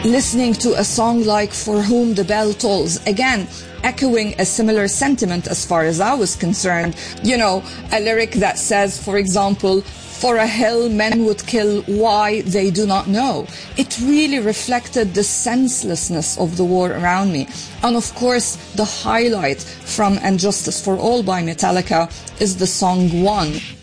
listening to a song like For Whom the Bell Tolls, again, echoing a similar sentiment as far as I was concerned. You know, a lyric that says, for example, for a hill men would kill, why they do not know. It really reflected the senselessness of the war around me. And of course, the highlight from And Justice for All by Metallica is the song One.